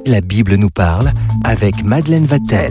La Bible nous parle avec Madeleine Vatel.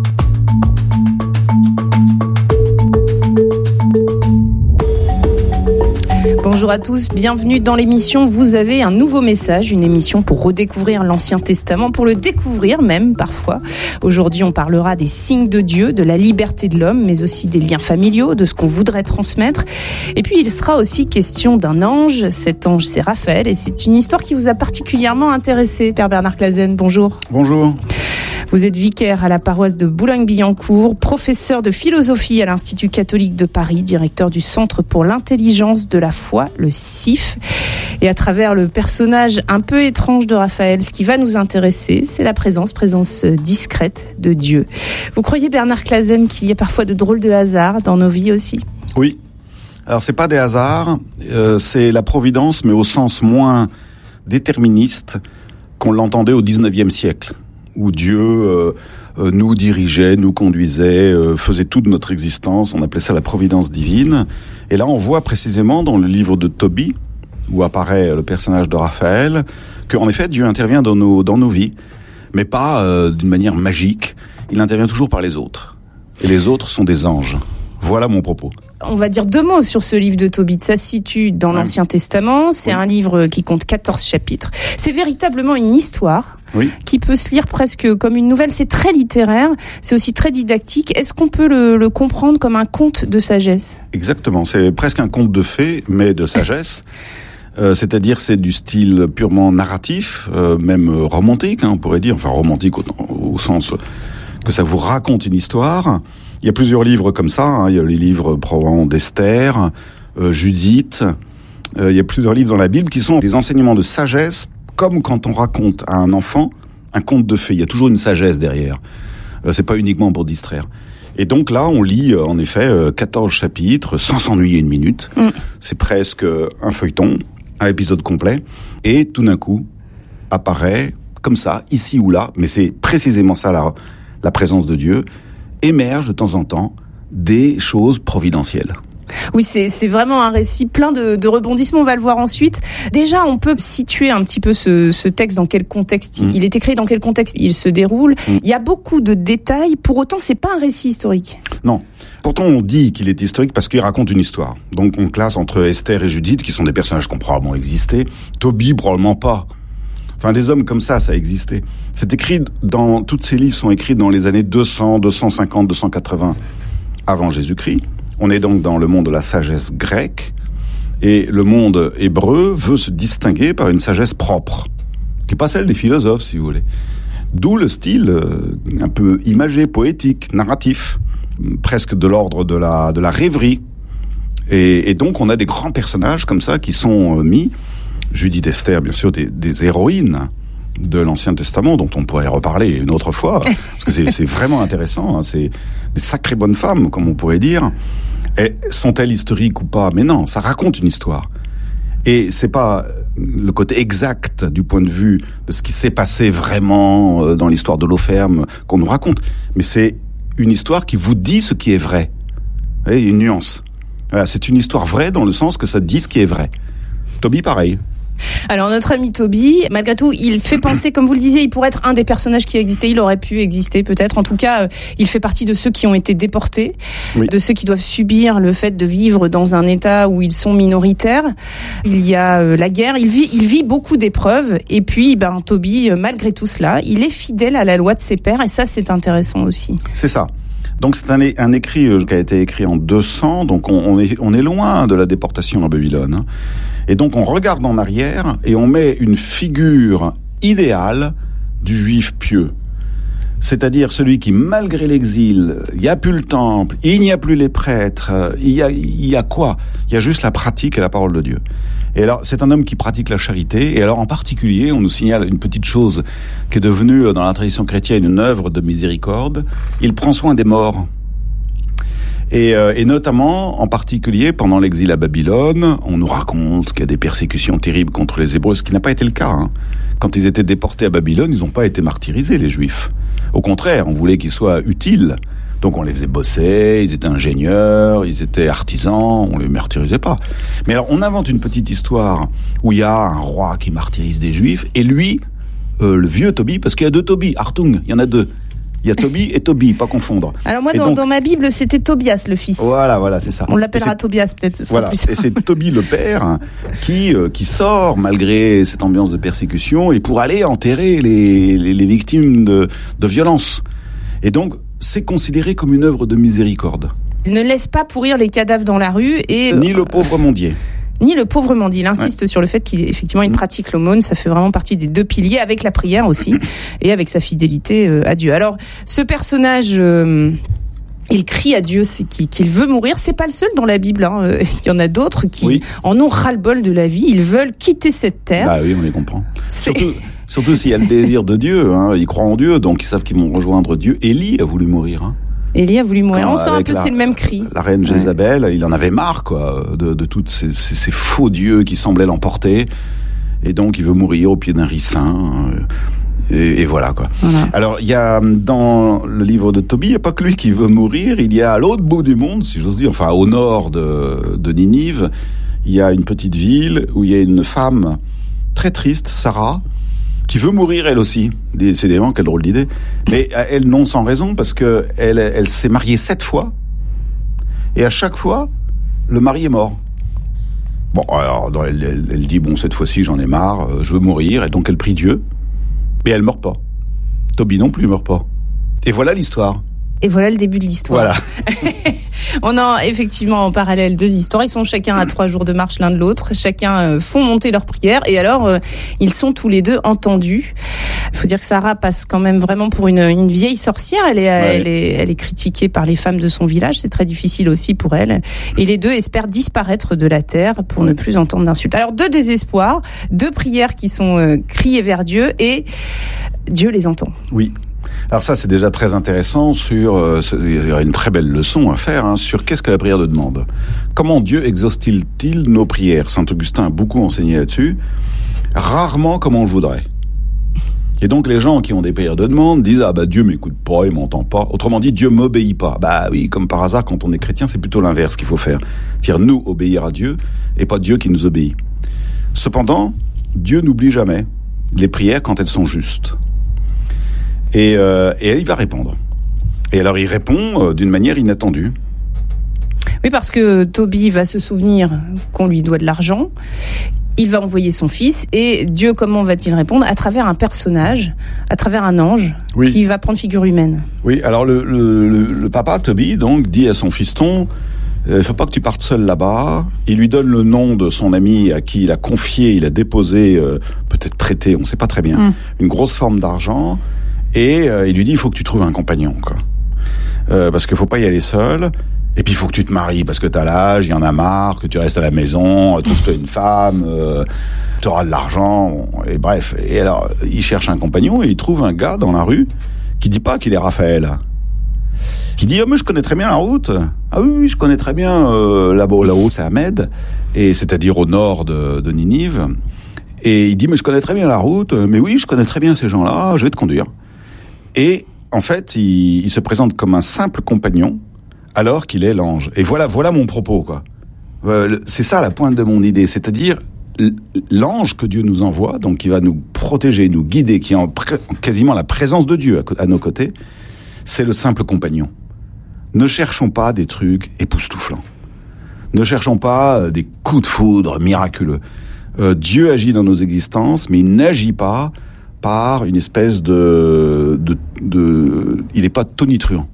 Bonjour à tous, bienvenue dans l'émission. Vous avez un nouveau message, une émission pour redécouvrir l'Ancien Testament, pour le découvrir même parfois. Aujourd'hui, on parlera des signes de Dieu, de la liberté de l'homme, mais aussi des liens familiaux, de ce qu'on voudrait transmettre. Et puis, il sera aussi question d'un ange. Cet ange, c'est Raphaël, et c'est une histoire qui vous a particulièrement intéressé, Père Bernard Clasen. Bonjour. Bonjour. Vous êtes vicaire à la paroisse de Boulogne-Billancourt, professeur de philosophie à l'Institut catholique de Paris, directeur du Centre pour l'intelligence de la foi, le CIF. Et à travers le personnage un peu étrange de Raphaël, ce qui va nous intéresser, c'est la présence discrète de Dieu. Vous croyez, Bernard Clasen, qu'il y a parfois de drôles de hasards dans nos vies aussi ? Oui. Alors, c'est pas des hasards, c'est la providence, mais au sens moins déterministe qu'on l'entendait au 19e siècle. Où Dieu nous dirigeait, nous conduisait, faisait toute notre existence. On appelait ça la providence divine. Et là, on voit précisément dans le livre de Tobie, où apparaît le personnage de Raphaël, qu'en effet, Dieu intervient dans nos vies, mais pas d'une manière magique. Il intervient toujours par les autres. Et les autres sont des anges. Voilà mon propos. On va dire deux mots sur ce livre de Tobie. Ça se situe dans l'Ancien Testament. C'est un livre qui compte 14 chapitres. C'est véritablement une histoire qui peut se lire presque comme une nouvelle. C'est très littéraire. C'est aussi très didactique. Est-ce qu'on peut le comprendre comme un conte de sagesse ? Exactement. C'est presque un conte de fées, mais de sagesse. C'est-à-dire, c'est du style purement narratif, même romantique, on pourrait dire. Enfin, romantique au sens que ça vous raconte une histoire. Il y a plusieurs livres comme ça. Il y a les livres probablement d'Esther, Judith. Il y a plusieurs livres dans la Bible qui sont des enseignements de sagesse, comme quand on raconte à un enfant un conte de fées. Il y a toujours une sagesse derrière. C'est pas uniquement pour distraire. Et donc là, on lit en effet 14 chapitres sans s'ennuyer une minute. C'est presque un feuilleton, un épisode complet. Et tout d'un coup, apparaît comme ça, ici ou là, mais c'est précisément ça la présence de Dieu, émerge de temps en temps des choses providentielles. Oui, c'est vraiment un récit plein de rebondissements, on va le voir ensuite. Déjà, on peut situer un petit peu ce texte, dans quel contexte il est écrit, dans quel contexte il se déroule. Il y a beaucoup de détails, pour autant, c'est pas un récit historique. Non. Pourtant, on dit qu'il est historique parce qu'il raconte une histoire. Donc, on classe entre Esther et Judith, qui sont des personnages qui ont probablement existé. Tobie, probablement pas. Enfin, des hommes comme ça a existé. C'est écrit tous ces livres sont écrits dans les années 200, 250, 280 avant Jésus-Christ. On est donc dans le monde de la sagesse grecque. Et le monde hébreu veut se distinguer par une sagesse propre, qui n'est pas celle des philosophes, si vous voulez. D'où le style un peu imagé, poétique, narratif, presque de l'ordre de la rêverie. Et donc, on a des grands personnages comme ça qui sont mis. Judith, Esther, bien sûr, des héroïnes de l'Ancien Testament, dont on pourrait reparler une autre fois, parce que c'est vraiment intéressant. C'est des sacrées bonnes femmes, comme on pourrait dire. Et sont-elles historiques ou pas ? Mais non, ça raconte une histoire. Et c'est pas le côté exact du point de vue de ce qui s'est passé vraiment dans l'histoire de l'eau ferme qu'on nous raconte, mais c'est une histoire qui vous dit ce qui est vrai. Vous voyez, il y a une nuance. Voilà, c'est une histoire vraie dans le sens que ça dit ce qui est vrai. Tobie, pareil. Alors, notre ami Tobie, malgré tout, il fait penser, comme vous le disiez, il pourrait être un des personnages qui a existé, il aurait pu exister peut-être. En tout cas, il fait partie de ceux qui ont été déportés, de ceux qui doivent subir le fait de vivre dans un état où ils sont minoritaires. Il y a la guerre, il vit beaucoup d'épreuves. Et puis, Tobie, malgré tout cela, il est fidèle à la loi de ses pères. Et ça, c'est intéressant aussi. C'est ça. Donc c'est un écrit qui a été écrit en 200, donc on est loin de la déportation en Babylone. Et donc on regarde en arrière et on met une figure idéale du juif pieux. C'est-à-dire celui qui, malgré l'exil, il n'y a plus le temple, il n'y a plus les prêtres, il y a quoi ? Il y a juste la pratique et la parole de Dieu. Et alors, c'est un homme qui pratique la charité. Et alors, en particulier, on nous signale une petite chose qui est devenue, dans la tradition chrétienne, une œuvre de miséricorde. Il prend soin des morts. Et notamment, en particulier, pendant l'exil à Babylone, on nous raconte qu'il y a des persécutions terribles contre les Hébreux, ce qui n'a pas été le cas. Quand ils étaient déportés à Babylone, ils n'ont pas été martyrisés, les Juifs. Au contraire, on voulait qu'ils soient utiles. Donc on les faisait bosser, ils étaient ingénieurs, ils étaient artisans, on les martyrisait pas. Mais alors on invente une petite histoire où il y a un roi qui martyrise des Juifs, et lui, le vieux Tobie, parce qu'il y a 2 Tobie, Achtung, il y en a 2. Il y a Tobie et Tobie, pas confondre. Alors moi, dans ma Bible, c'était Tobias, le fils. Voilà, c'est ça. On l'appellera Tobias, peut-être, ce sera plus simple. Et c'est Tobie, le père, qui sort, malgré cette ambiance de persécution, et pour aller enterrer les victimes de violences. Et donc, c'est considéré comme une œuvre de miséricorde. Il ne laisse pas pourrir les cadavres dans la rue et... Ni le pauvre mendier. Ni le pauvre mendier. Il insiste sur le fait qu'il pratique l'aumône. Ça fait vraiment partie des 2 piliers, avec la prière aussi, et avec sa fidélité à Dieu. Alors, ce personnage, il crie à Dieu qu'il veut mourir. C'est pas le seul dans la Bible. Il y en a d'autres qui en ont ras-le-bol de la vie. Ils veulent quitter cette terre. Bah oui, on les comprend. Surtout s'il y a le désir de Dieu. Ils croient en Dieu, donc ils savent qu'ils vont rejoindre Dieu. Élie a voulu mourir. Élie a voulu mourir. On sent un peu, c'est le même cri. La reine Jézabel, il en avait marre, quoi, de toutes ces faux dieux qui semblaient l'emporter. Et donc, il veut mourir au pied d'un ricin. Et voilà, quoi. Voilà. Alors, il y a, dans le livre de Tobie, il n'y a pas que lui qui veut mourir. Il y a à l'autre bout du monde, si j'ose dire, enfin, au nord de Ninive, il y a une petite ville où il y a une femme très triste, Sarah, qui veut mourir elle aussi. Décidément, quelle drôle d'idée. Mais elle, non sans raison, parce que elle s'est mariée 7 fois, et à chaque fois, le mari est mort. Bon, alors, elle dit, bon, cette fois-ci, j'en ai marre, je veux mourir, et donc elle prie Dieu, mais elle meurt pas. Tobie non plus meurt pas. Et voilà l'histoire. Et voilà le début de l'histoire. Voilà. On a effectivement en parallèle 2 histoires. Ils sont chacun à 3 jours de marche l'un de l'autre. Chacun font monter leur prière. Et alors, ils sont tous les 2 entendus. Il faut dire que Sarah passe quand même vraiment pour une vieille sorcière. Elle est critiquée par les femmes de son village. C'est très difficile aussi pour elle. Et les 2 espèrent disparaître de la terre pour ne plus entendre d'insultes. Alors, 2 désespoirs, 2 prières qui sont criées vers Dieu, et Dieu les entend. Oui. Alors ça, c'est déjà très intéressant il y a une très belle leçon à faire sur qu'est-ce que la prière de demande. Comment Dieu exauce-t-il nos prières? Saint Augustin a beaucoup enseigné là-dessus. Rarement comme on le voudrait. Et donc les gens qui ont des prières de demande disent « Ah bah Dieu m'écoute pas, il m'entend pas ». Autrement dit, Dieu m'obéit pas. Bah oui, comme par hasard, quand on est chrétien, c'est plutôt l'inverse qu'il faut faire. C'est-à-dire nous obéir à Dieu et pas Dieu qui nous obéit. Cependant, Dieu n'oublie jamais les prières quand elles sont justes. Et il va répondre. Et alors il répond d'une manière inattendue. Oui, parce que Tobie va se souvenir qu'on lui doit de l'argent. Il va envoyer son fils. Et Dieu, comment va-t-il répondre? À travers un personnage, à travers un ange, qui va prendre figure humaine. Oui, alors le papa, Tobie, donc, dit à son fiston, il ne faut pas que tu partes seul là-bas. Il lui donne le nom de son ami à qui il a confié, il a déposé, peut-être prêté, on ne sait pas très bien, une grosse forme d'argent. Et il lui dit, il faut que tu trouves un compagnon, quoi. Parce qu'il faut pas y aller seul. Et puis il faut que tu te maries, parce que t'as l'âge, il y en a marre, que tu restes à la maison, trouve-toi une femme, t'auras de l'argent, et bref. Et alors, il cherche un compagnon et il trouve un gars dans la rue qui dit pas qu'il est Raphaël. Qui dit, mais je connais très bien la route. Ah oui, je connais très bien, là-haut, c'est Ahmed, et c'est-à-dire au nord de Ninive. Et il dit, mais je connais très bien la route, mais oui, je connais très bien ces gens-là, je vais te conduire. Et en fait, il se présente comme un simple compagnon, alors qu'il est l'ange. Et voilà mon propos, quoi. C'est ça la pointe de mon idée, c'est-à-dire l'ange que Dieu nous envoie, donc qui va nous protéger, nous guider, qui est quasiment la présence de Dieu à nos côtés, c'est le simple compagnon. Ne cherchons pas des trucs époustouflants. Ne cherchons pas des coups de foudre miraculeux. Dieu agit dans nos existences, mais il n'agit pas par une espèce il n'est pas tonitruant.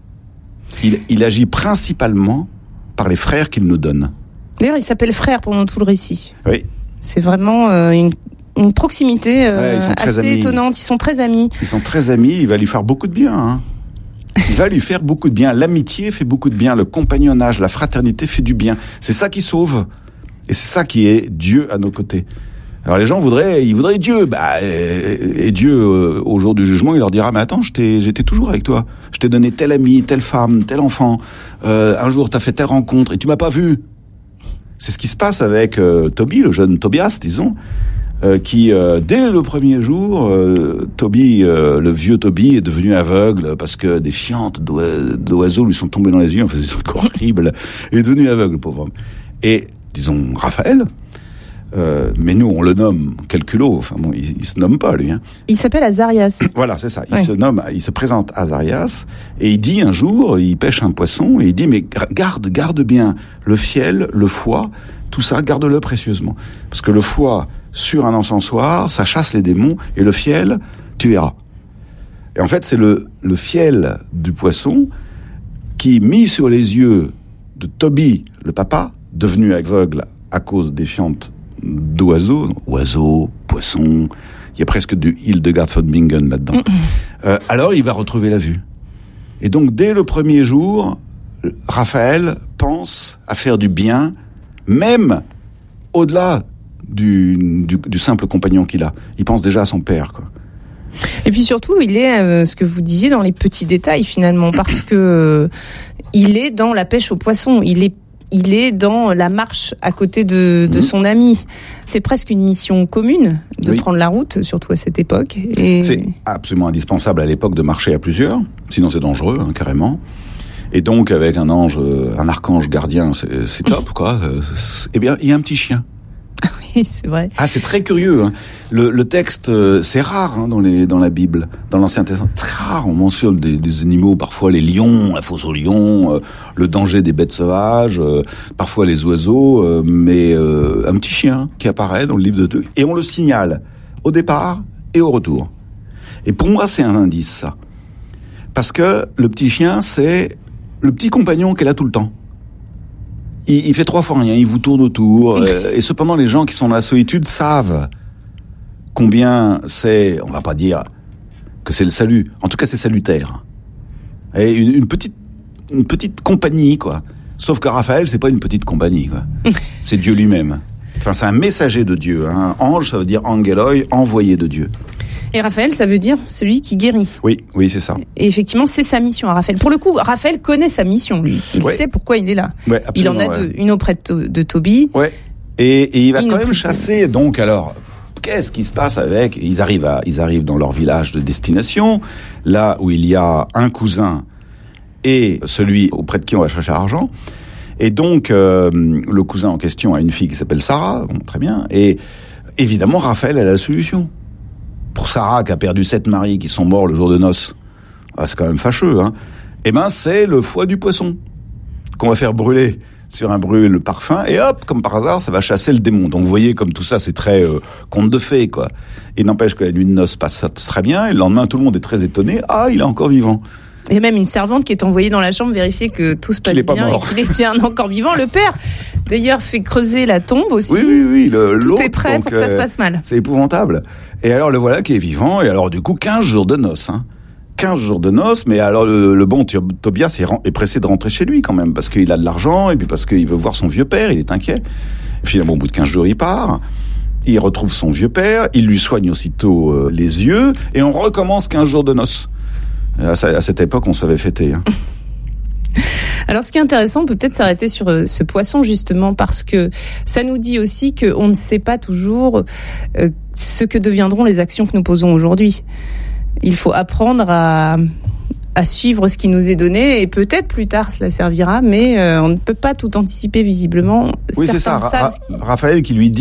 Il agit principalement par les frères qu'il nous donne. D'ailleurs, il s'appelle frère pendant tout le récit. Oui. C'est vraiment une proximité assez étonnante. Ils sont très amis. Ils sont très amis. Il va lui faire beaucoup de bien. Il va lui faire beaucoup de bien. L'amitié fait beaucoup de bien. Le compagnonnage, la fraternité fait du bien. C'est ça qui sauve. Et c'est ça qui est Dieu à nos côtés. Alors les gens voudraient Dieu, et Dieu au jour du jugement, il leur dira, mais attends, j'étais toujours avec toi, je t'ai donné tel ami, telle femme, tel enfant, un jour t'as fait telle rencontre et tu m'as pas vu. C'est ce qui se passe avec Tobie, le jeune Tobias, disons, qui dès le premier jour, Tobie, le vieux Tobie est devenu aveugle parce que des fientes d'oiseaux lui sont tombées dans les yeux, enfin c'est horrible, il est devenu aveugle, pauvre homme. Et disons Raphaël Mais nous, on le nomme quel culot. Enfin bon, il se nomme pas lui. Hein. Il s'appelle Azarias. Voilà, c'est ça. Il se présente Azarias et il dit un jour, il pêche un poisson et il dit mais garde bien le fiel, le foie, tout ça, garde-le précieusement, parce que le foie sur un encensoir, ça chasse les démons et le fiel, tu verras. Et en fait, c'est le fiel du poisson qui, mis sur les yeux de Toby, le papa, devenu aveugle à cause des fientes d'oiseaux, poissons, il y a presque du Hildegard von Bingen là-dedans. Alors il va retrouver la vue. Et donc dès le premier jour, Raphaël pense à faire du bien, même au-delà du simple compagnon qu'il a. Il pense déjà à son père, quoi. Et puis surtout, il est, ce que vous disiez, dans les petits détails finalement, parce que il est dans la pêche au poisson, il est dans la marche à côté de son ami. C'est presque une mission commune de prendre la route, surtout à cette époque. Et c'est absolument indispensable à l'époque de marcher à plusieurs, sinon c'est dangereux, hein, carrément. Et donc avec un archange gardien, c'est top, quoi. Eh bien, il y a un petit chien. Oui, c'est vrai. Ah, c'est très curieux. Hein. Le texte, c'est rare hein, dans la Bible, dans l'Ancien Testament. Très rare. On mentionne des animaux, parfois les lions, la fosse aux lions, le danger des bêtes sauvages, parfois les oiseaux, mais un petit chien qui apparaît dans le livre de... Et on le signale au départ et au retour. Et pour moi, c'est un indice, ça. Parce que le petit chien, c'est le petit compagnon qu'elle a tout le temps. Il fait 3 fois rien, il vous tourne autour. Et cependant, les gens qui sont dans la solitude savent combien c'est, on va pas dire que c'est le salut. En tout cas, c'est salutaire. Et une petite compagnie, quoi. Sauf que Raphaël, c'est pas une petite compagnie, quoi. C'est Dieu lui-même. Enfin, c'est un messager de Dieu. Hein. Ange, ça veut dire angeloi, envoyé de Dieu. Et Raphaël, ça veut dire celui qui guérit. Oui, c'est ça. Et effectivement, c'est sa mission à Raphaël. Pour le coup, Raphaël connaît sa mission, lui. Il sait pourquoi il est là. Ouais, il en a deux. Une auprès de Toby. Ouais. Et il va quand même chasser. Donc, alors, qu'est-ce qui se passe avec... Ils arrivent dans leur village de destination, là où il y a un cousin et celui auprès de qui on va chercher l'argent. Et donc, le cousin en question a une fille qui s'appelle Sarah. Bon, très bien. Et évidemment, Raphaël a la solution. Pour Sarah qui a perdu 7 maris qui sont morts le jour de noces, c'est quand même fâcheux, hein. Eh ben, c'est le foie du poisson qu'on va faire brûler sur un brûle le parfum et hop, comme par hasard, ça va chasser le démon. Donc vous voyez comme tout ça, c'est très conte de fées, quoi. Et n'empêche que la nuit de noces passe très bien. Et le lendemain, tout le monde est très étonné. Ah, il est encore vivant. Il y a même une servante qui est envoyée dans la chambre vérifier que tout se passe bien et qu'il est bien encore vivant. Le père, d'ailleurs, fait creuser la tombe aussi. Oui. Tout est prêt pour que ça se passe mal. C'est épouvantable. Et alors, le voilà qui est vivant. Et alors, du coup, 15 jours de noces. Hein. 15 jours de noces. Mais alors, le bon Tobias est pressé de rentrer chez lui quand même. Parce qu'il a de l'argent et puis parce qu'il veut voir son vieux père. Il est inquiet. Finalement, au bout de 15 jours, il part. Il retrouve son vieux père. Il lui soigne aussitôt les yeux. Et on recommence 15 jours de noces. À cette époque, on savait fêter. Hein. Alors, ce qui est intéressant, on peut peut-être s'arrêter sur ce poisson, justement, parce que ça nous dit aussi qu'on ne sait pas toujours ce que deviendront les actions que nous posons aujourd'hui. Il faut apprendre à suivre ce qui nous est donné, et peut-être plus tard cela servira, mais on ne peut pas tout anticiper visiblement. Oui, c'est ça. Raphaël qui lui dit